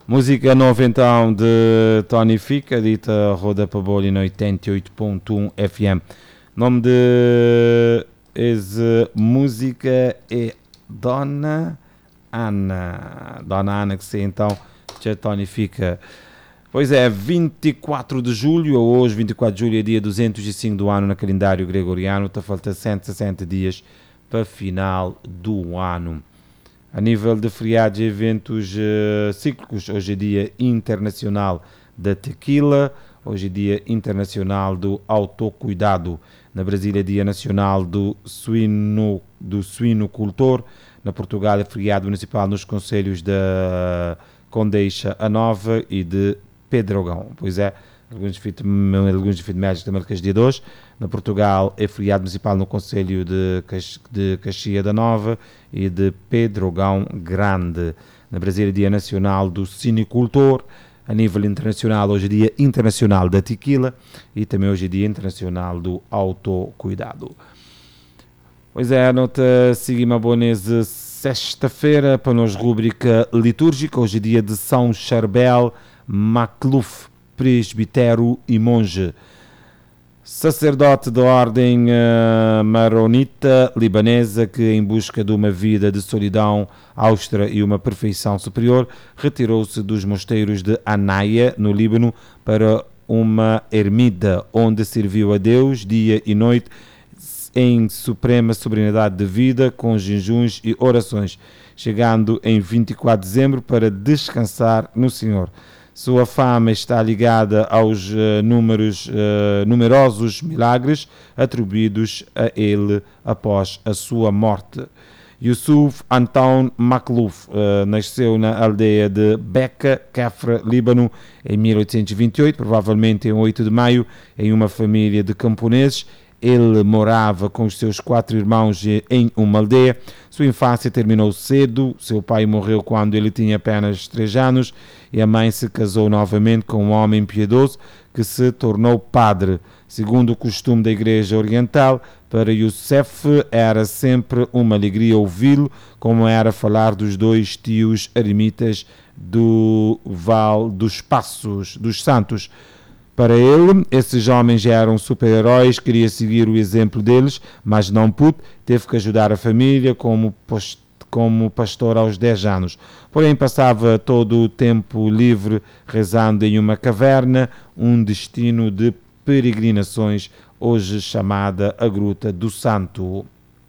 Música nova então de Tony Fica, dita Roda para Bolha no 88.1 FM. Nome de música é Dona Ana. Dona Ana, que sei então, já Tony Fica. Pois é, 24 de julho, hoje 24 de julho é dia 205 do ano no calendário gregoriano, está falta 160 dias para final do ano. A nível de feriados e eventos cíclicos, hoje é dia internacional da tequila, hoje é dia internacional do autocuidado. Na Brasília é dia nacional do suinocultor. Na Portugal é feriado municipal nos concelhos da Condeixa a Nova e de Pedrogão. Pois é, alguns médicos da Marcas de 2. Na Portugal é feriado municipal no concelho de Caxias da Nova e de Pedrogão Grande. Na Brasília é dia nacional do cinecultor. A nível internacional, hoje é dia internacional da tequila e também hoje é dia internacional do autocuidado. Pois é, a nota seguimos a bonese sexta-feira para nós rubrica litúrgica. Hoje é dia de São Charbel Macluf, presbítero e monge. Sacerdote da ordem maronita libanesa que, em busca de uma vida de solidão austera e uma perfeição superior, retirou-se dos mosteiros de Anaia, no Líbano, para uma ermida, onde serviu a Deus dia e noite em suprema sobriedade de vida, com jejuns e orações, chegando em 24 de dezembro para descansar no Senhor. Sua fama está ligada aos numerosos milagres atribuídos a ele após a sua morte. Yusuf Anton Macluf nasceu na aldeia de Beca, Kafra, Líbano, em 1828, provavelmente em 8 de maio, em uma família de camponeses. Ele morava com os seus 4 irmãos em uma aldeia. Sua infância terminou cedo. Seu pai morreu quando ele tinha apenas 3 anos e a mãe se casou novamente com um homem piedoso que se tornou padre. Segundo o costume da Igreja Oriental, para Youssef era sempre uma alegria ouvi-lo, como era falar dos 2 tios eremitas do Val dos Passos, dos Santos. Para ele, esses homens eram super-heróis, queria seguir o exemplo deles, mas não pôde, teve que ajudar a família como pastor aos 10 anos. Porém, passava todo o tempo livre rezando em uma caverna, um destino de peregrinações, hoje chamada a Gruta do Santo.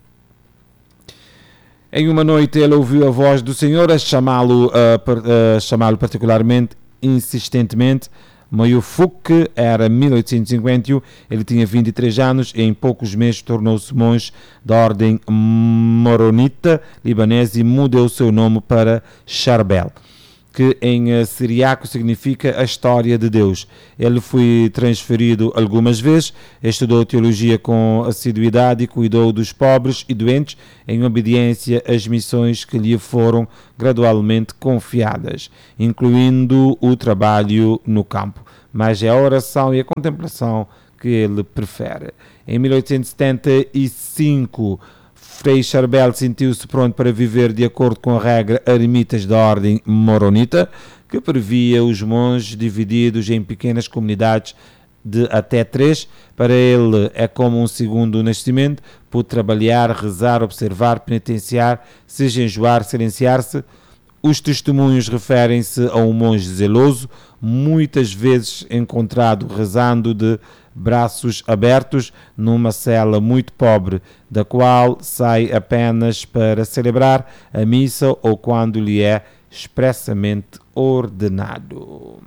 Em uma noite ele ouviu a voz do Senhor a chamá-lo particularmente, insistentemente. Mayufuk era 1851, ele tinha 23 anos e em poucos meses tornou-se monge da ordem moronita libanesa e mudou o seu nome para Charbel, que em siriaco significa a história de Deus. Ele foi transferido algumas vezes, estudou teologia com assiduidade e cuidou dos pobres e doentes em obediência às missões que lhe foram gradualmente confiadas, incluindo o trabalho no campo. Mas é a oração e a contemplação que ele prefere. Em 1875, Frei Charbel sentiu-se pronto para viver de acordo com a regra eremitas da ordem moronita, que previa os monges divididos em pequenas comunidades de até 3. Para ele é como um segundo nascimento, pode trabalhar, rezar, observar, penitenciar, se jejuar, silenciar-se. Os testemunhos referem-se a um monge zeloso, muitas vezes encontrado rezando de braços abertos numa cela muito pobre, da qual sai apenas para celebrar a missa ou quando lhe é expressamente ordenado.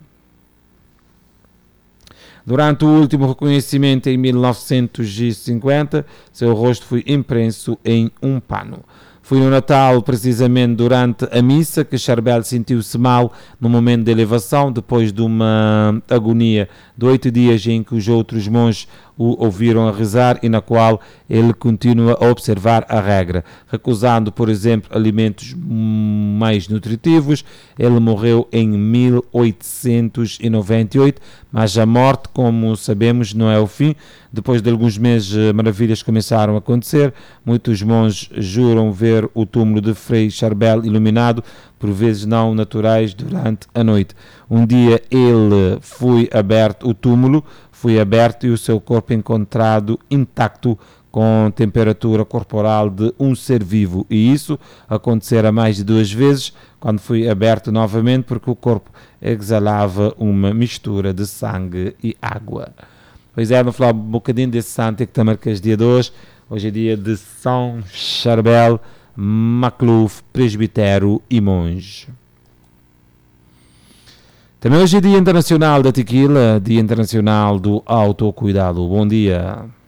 Durante o último reconhecimento em 1950, seu rosto foi impresso em um pano. Foi no Natal, precisamente durante a missa, que Charbel sentiu-se mal no momento de elevação, depois de uma agonia de 8 dias em que os outros monges o ouviram a rezar e na qual ele continua a observar a regra, recusando, por exemplo, alimentos mais nutritivos. Ele morreu em 1898, mas a morte, como sabemos, não é o fim. Depois de alguns meses, maravilhas começaram a acontecer. Muitos monges juram ver o túmulo de Frei Charbel iluminado, por vezes não naturais, durante a noite. Um dia o túmulo foi aberto e o seu corpo encontrado intacto, com temperatura corporal de um ser vivo, e isso acontecera mais de 2 vezes, quando foi aberto novamente, porque o corpo exalava uma mistura de sangue e água. Pois é, vamos falar um bocadinho desse santo que também que é dia de hoje. Hoje é dia de São Charbel, Macluf, presbítero e monge. Também hoje é dia internacional da tequila, dia internacional do autocuidado. Bom dia.